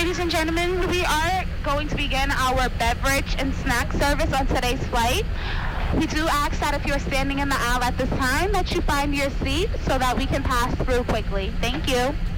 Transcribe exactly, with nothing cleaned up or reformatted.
Ladies and gentlemen, we are going to begin our beverage and snack service on today's flight. We do ask that if you're standing in the aisle at this time that you find your seat so that we can pass through quickly. Thank you.